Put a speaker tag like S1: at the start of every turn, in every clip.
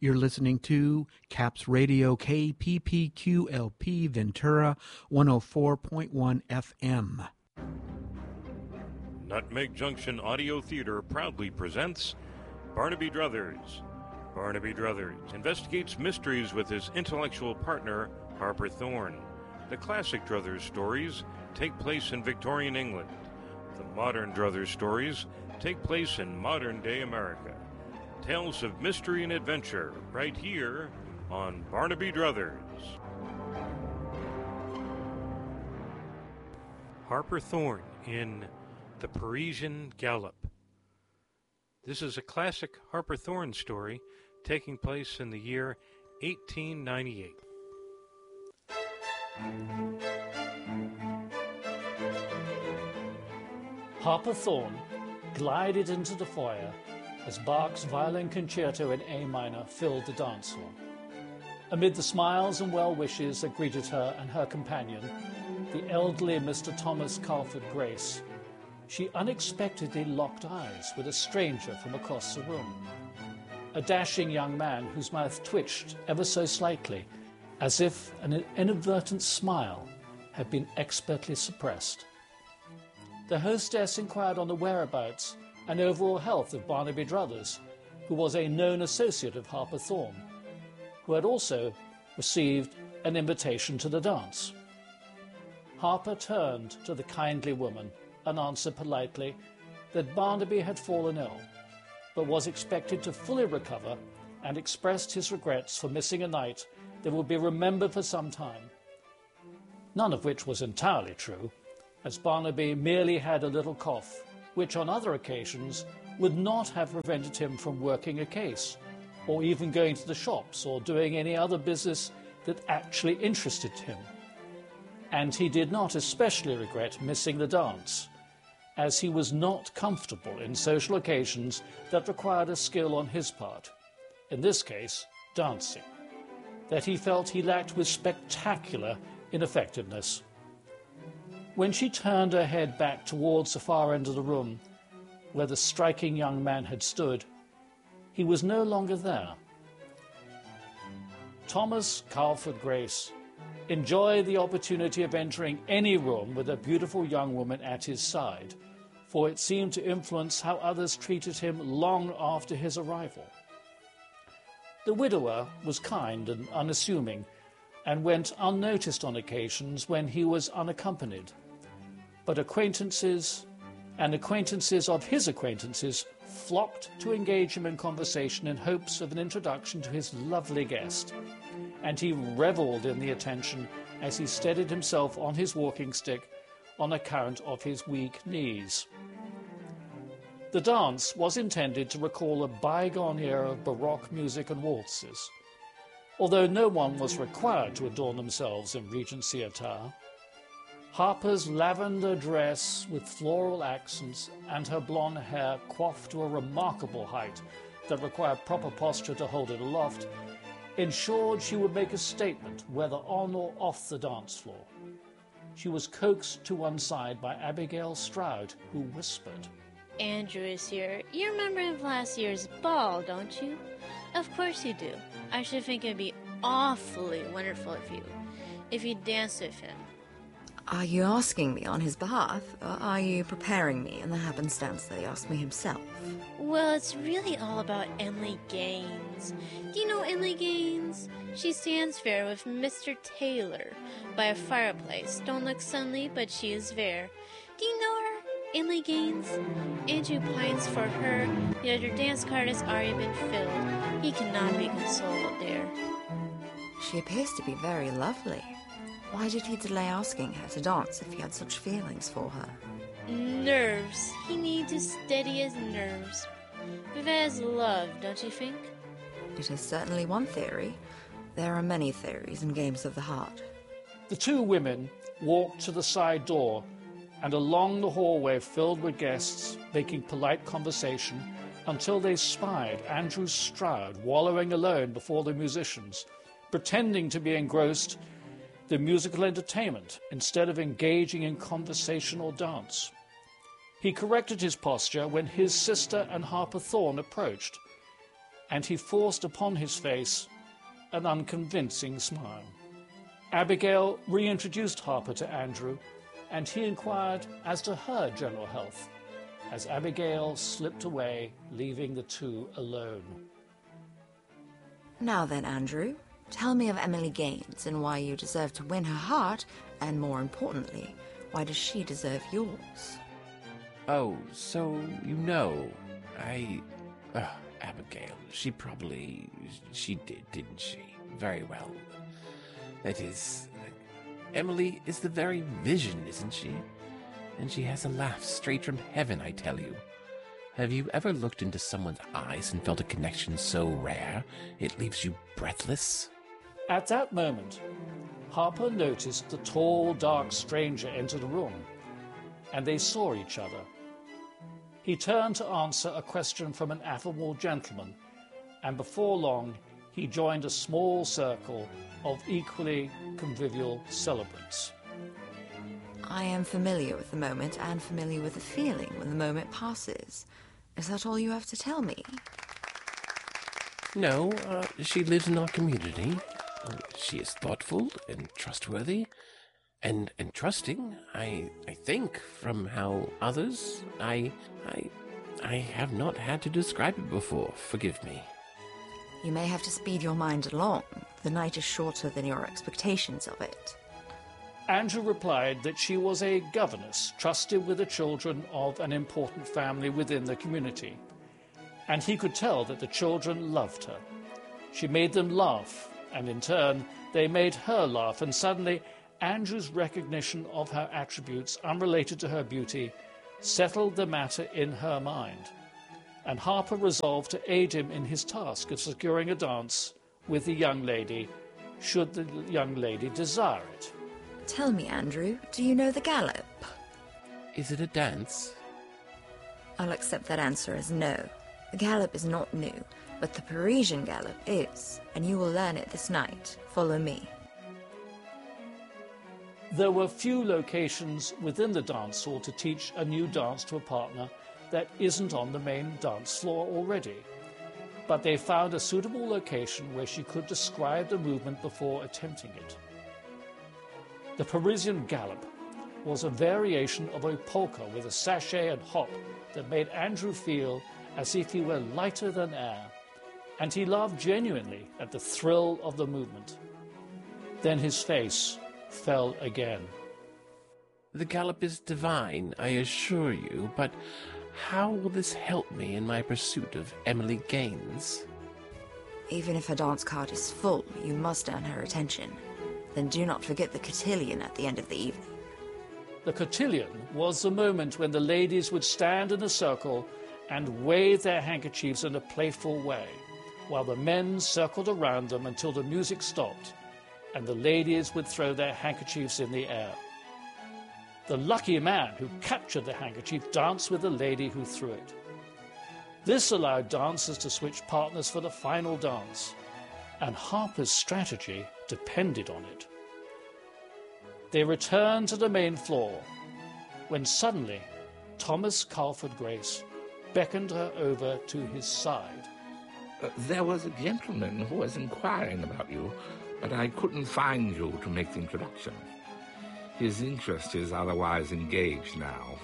S1: You're listening to Caps Radio KPPQLP Ventura 104.1 FM.
S2: Nutmeg Junction Audio Theater proudly presents Barnaby Druthers. Barnaby Druthers investigates mysteries with his intellectual partner, Harper Thorne. The classic Druthers stories take place in Victorian England. The modern Druthers stories take place in modern-day America. Tales of mystery and adventure right here on Barnaby Druthers. Harper Thorne in The Parisian Gallop. This is a classic Harper Thorne story taking place in the year 1898.
S3: Harper Thorne glided into the foyer as Bach's violin concerto in A minor filled the dance hall. Amid the smiles and well wishes that greeted her and her companion, the elderly Mr. Thomas Calford Grace, she unexpectedly locked eyes with a stranger from across the room. A dashing young man whose mouth twitched ever so slightly, as if an inadvertent smile had been expertly suppressed. The hostess inquired on the whereabouts and overall health of Barnaby Druthers, who was a known associate of Harper Thorne, who had also received an invitation to the dance. Harper turned to the kindly woman and answered politely that Barnaby had fallen ill, but was expected to fully recover, and expressed his regrets for missing a night that would be remembered for some time. None of which was entirely true, as Barnaby merely had a little cough, which on other occasions would not have prevented him from working a case, or even going to the shops or doing any other business that actually interested him. And he did not especially regret missing the dance, as he was not comfortable in social occasions that required a skill on his part, in this case, dancing, that he felt he lacked with spectacular ineffectiveness. When she turned her head back towards the far end of the room, where the striking young man had stood, he was no longer there. Thomas Calford Grace enjoyed the opportunity of entering any room with a beautiful young woman at his side, for it seemed to influence how others treated him long after his arrival. The widower was kind and unassuming, and went unnoticed on occasions when he was unaccompanied. But acquaintances and acquaintances of his acquaintances flocked to engage him in conversation in hopes of an introduction to his lovely guest, and he revelled in the attention as he steadied himself on his walking stick on account of his weak knees. The dance was intended to recall a bygone era of Baroque music and waltzes, although no one was required to adorn themselves in Regency attire. Harper's lavender dress with floral accents and her blonde hair coiffed to a remarkable height that required proper posture to hold it aloft ensured she would make a statement whether on or off the dance floor. She was coaxed to one side by Abigail Stroud, who whispered,
S4: "Andrew is here. You remember him from last year's ball, don't you?" "Of course you do. I should think it'd be awfully wonderful if you danced with him."
S5: Are you asking me on his behalf, or are you preparing me in the happenstance that he asked me himself?
S4: Well, it's really all about Emily Gaines. Do you know Emily Gaines? She stands there with Mr. Taylor by a fireplace. Don't look suddenly, but she is there. Do you know her? Emily Gaines? Andrew pines for her, yet her dance card has already been filled. He cannot be consoled there.
S5: She appears to be very lovely. Why did he delay asking her to dance if he had such feelings for her?
S4: Nerves. He needs to steady his nerves. But that is love, don't you think?
S5: It is certainly one theory. There are many theories in games of the heart.
S3: The two women walked to the side door and along the hallway filled with guests making polite conversation until they spied Andrew Stroud wallowing alone before the musicians, pretending to be engrossed the musical entertainment instead of engaging in conversation or dance. He corrected his posture when his sister and Harper Thorne approached, and he forced upon his face an unconvincing smile. Abigail reintroduced Harper to Andrew, and he inquired as to her general health, as Abigail slipped away, leaving the two alone.
S5: Now then, Andrew, tell me of Emily Gaines and why you deserve to win her heart, and more importantly, why does she deserve yours?
S6: Oh, so you know, Abigail, she did, didn't she? Very well. That is, Emily is the very vision, isn't she? And she has a laugh straight from heaven, I tell you. Have you ever looked into someone's eyes and felt a connection so rare it leaves you breathless?
S3: At that moment, Harper noticed the tall, dark stranger enter the room, and they saw each other. He turned to answer a question from an affable gentleman, and before long he joined a small circle of equally convivial celebrants.
S5: I am familiar with the moment and familiar with the feeling when the moment passes. Is that all you have to tell me?
S6: No, she lives in our community. She is thoughtful and trustworthy and trusting, I think, from how others... I have not had to describe it before. Forgive me.
S5: You may have to speed your mind along. The night is shorter than your expectations of it.
S3: Andrew replied that she was a governess trusted with the children of an important family within the community, and he could tell that the children loved her. She made them laugh, and in turn they made her laugh, and suddenly Andrew's recognition of her attributes unrelated to her beauty settled the matter in her mind, and Harper resolved to aid him in his task of securing a dance with the young lady, should the young lady desire it.
S5: Tell me, Andrew, do you know the gallop?
S6: Is it a dance?
S5: I'll accept that answer as no. The gallop is not new, but the Parisian gallop is, and you will learn it this night. Follow me.
S3: There were few locations within the dance hall to teach a new dance to a partner that isn't on the main dance floor already, but they found a suitable location where she could describe the movement before attempting it. The Parisian gallop was a variation of a polka with a sachet and hop that made Andrew feel as if he were lighter than air, and he laughed genuinely at the thrill of the movement. Then his face fell again.
S6: The gallop is divine, I assure you, but how will this help me in my pursuit of Emily Gaines?
S5: Even if her dance card is full, you must earn her attention. Then do not forget the cotillion at the end of the evening.
S3: The cotillion was the moment when the ladies would stand in a circle and wave their handkerchiefs in a playful way, while the men circled around them until the music stopped, and the ladies would throw their handkerchiefs in the air. The lucky man who captured the handkerchief danced with the lady who threw it. This allowed dancers to switch partners for the final dance, and Harper's strategy depended on it. They returned to the main floor, when suddenly Thomas Calford Grace beckoned her over to his side.
S7: There was a gentleman who was inquiring about you, but I couldn't find you to make the introduction. His interest is otherwise engaged now.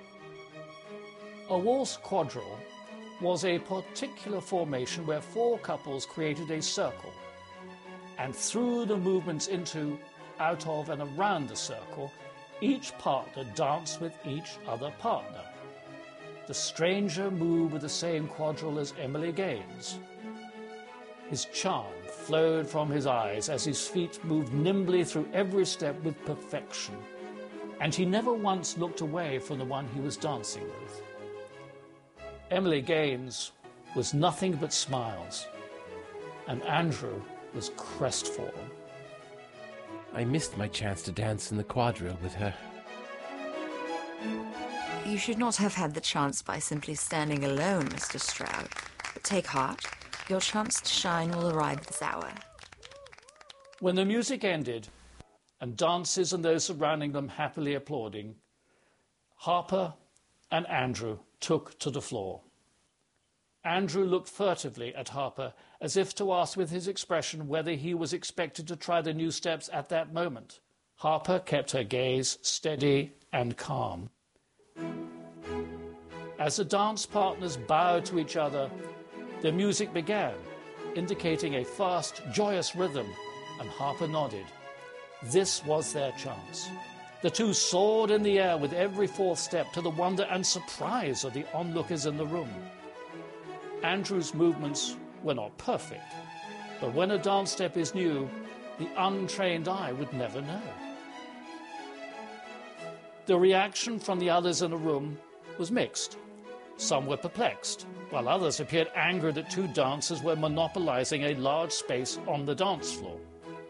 S3: A waltz quadrille was a particular formation where four couples created a circle, and through the movements into, out of, and around the circle, each partner danced with each other partner. The stranger moved with the same quadrille as Emily Gaines. His charm flowed from his eyes as his feet moved nimbly through every step with perfection, and he never once looked away from the one he was dancing with. Emily Gaines was nothing but smiles, and Andrew was crestfallen.
S6: I missed my chance to dance in the quadrille with her.
S5: You should not have had the chance by simply standing alone, Mr. Stroud. But take heart. Your chance to shine will arrive this hour.
S3: When the music ended, and dancers and those surrounding them happily applauding, Harper and Andrew took to the floor. Andrew looked furtively at Harper, as if to ask with his expression whether he was expected to try the new steps at that moment. Harper kept her gaze steady and calm. As the dance partners bowed to each other, the music began, indicating a fast, joyous rhythm, and Harper nodded. This was their chance. The two soared in the air with every fourth step, to the wonder and surprise of the onlookers in the room. Andrew's movements were not perfect, but when a dance step is new, the untrained eye would never know. The reaction from the others in the room was mixed. Some were perplexed, while others appeared angered that two dancers were monopolizing a large space on the dance floor.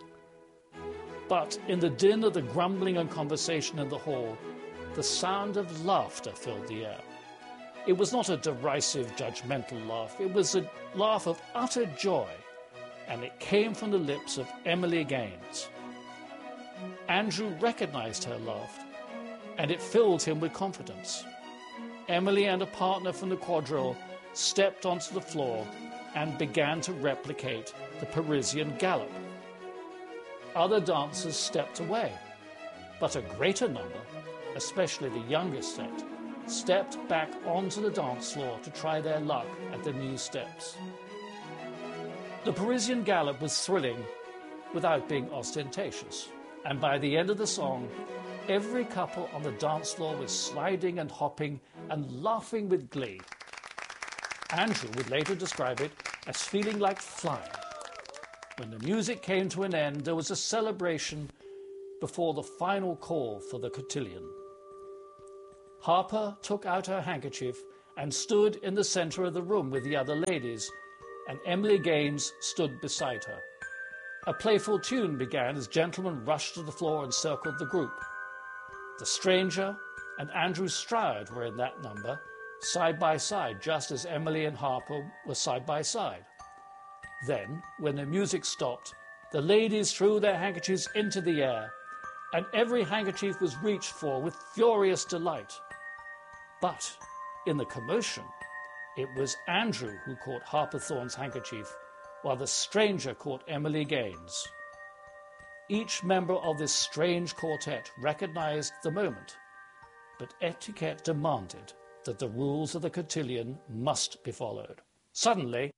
S3: But in the din of the grumbling and conversation in the hall, the sound of laughter filled the air. It was not a derisive, judgmental laugh. It was a laugh of utter joy, and it came from the lips of Emily Gaines. Andrew recognized her laugh, and it filled him with confidence. Emily and a partner from the quadrille stepped onto the floor and began to replicate the Parisian Galop. Other dancers stepped away, but a greater number, especially the youngest set, stepped back onto the dance floor to try their luck at the new steps. The Parisian Galop was thrilling without being ostentatious, and by the end of the song, every couple on the dance floor was sliding and hopping and laughing with glee. Andrew would later describe it as feeling like flying. When the music came to an end, there was a celebration before the final call for the cotillion. Harper took out her handkerchief and stood in the center of the room with the other ladies, and Emily Gaines stood beside her. A playful tune began as gentlemen rushed to the floor and circled the group. The stranger and Andrew Stroud were in that number, side by side, just as Emily and Harper were side by side. Then, when the music stopped, the ladies threw their handkerchiefs into the air, and every handkerchief was reached for with furious delight. But in the commotion, it was Andrew who caught Harper Thorne's handkerchief, while the stranger caught Emily Gaines. Each member of this strange quartet recognized the moment, but etiquette demanded that the rules of the cotillion must be followed. Suddenly,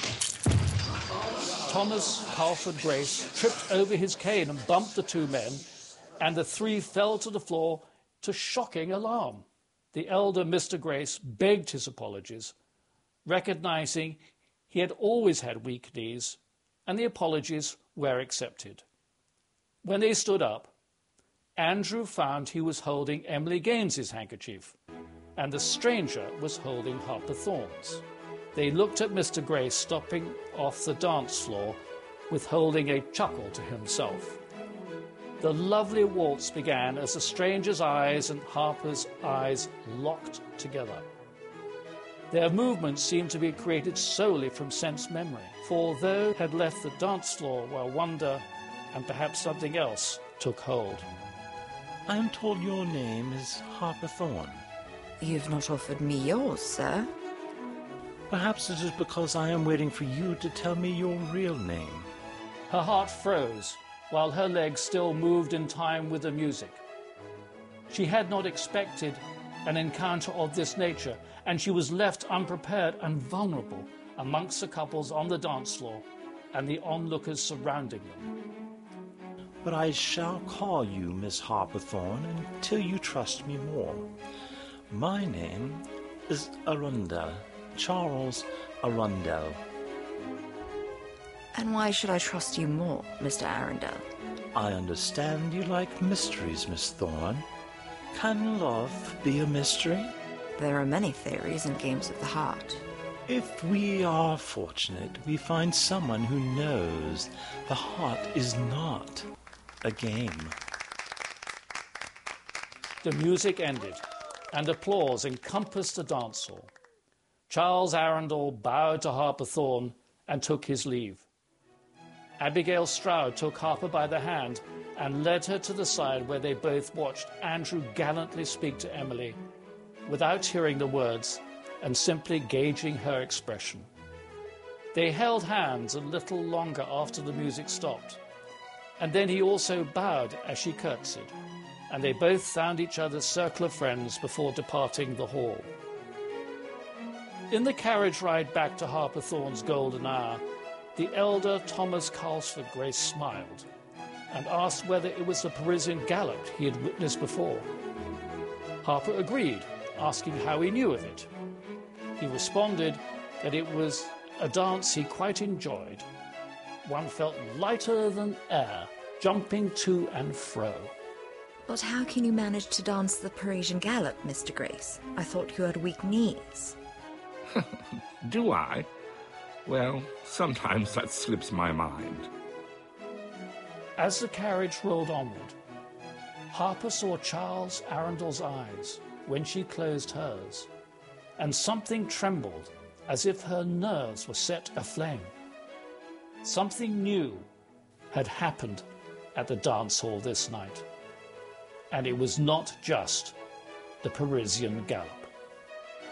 S3: Thomas Halford Grace tripped over his cane and bumped the two men, and the three fell to the floor to shocking alarm. The elder Mr. Grace begged his apologies, recognizing he had always had weak knees, and the apologies were accepted. When they stood up, Andrew found he was holding Emily Gaines's handkerchief, and the stranger was holding Harper Thorne's. They looked at Mr. Grace stopping off the dance floor, withholding a chuckle to himself. The lovely waltz began as the stranger's eyes and Harper's eyes locked together. Their movements seemed to be created solely from sense memory, for although had left the dance floor while wonder and perhaps something else took hold.
S8: I am told your name is Harper Thorne.
S5: You've not offered me yours, sir.
S8: Perhaps it is because I am waiting for you to tell me your real name.
S3: Her heart froze, while her legs still moved in time with the music. She had not expected an encounter of this nature, and she was left unprepared and vulnerable amongst the couples on the dance floor and the onlookers surrounding them.
S8: But I shall call you Miss Harper Thorne until you trust me more. My name is Arundel, Charles Arundel.
S5: And why should I trust you more, Mr. Arundel?
S8: I understand you like mysteries, Miss Thorne. Can love be a mystery?
S5: There are many theories in games of the heart.
S8: If we are fortunate, we find someone who knows the heart is not a game.
S3: The music ended, and applause encompassed the dance hall. Charles Arundel bowed to Harper Thorne and took his leave. Abigail Stroud took Harper by the hand and led her to the side where they both watched Andrew gallantly speak to Emily. Without hearing the words, and simply gauging her expression. They held hands a little longer after the music stopped, and then he also bowed as she curtsied, and they both found each other's circle of friends before departing the hall. In the carriage ride back to Harpethorne's golden hour, the elder Thomas Carlsford Grace smiled and asked whether it was the Parisian Galop he had witnessed before. Harper agreed, asking how he knew of it. He responded that it was a dance he quite enjoyed. One felt lighter than air, jumping to and fro.
S5: But how can you manage to dance the Parisian Galop, Mr. Grace? I thought you had weak knees.
S7: Do I? Well, sometimes that slips my mind.
S3: As the carriage rolled onward, Harper saw Charles Arundel's eyes when she closed hers, and something trembled as if her nerves were set aflame. Something new had happened at the dance hall this night, and it was not just the Parisian Galop.